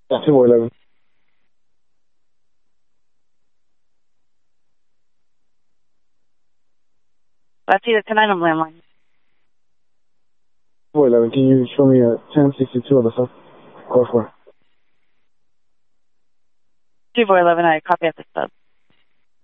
Yeah, 2411. That's either tonight on landline. 2411, can you show me a 1062 on the phone? Or 4. 2411, I copy at the sub.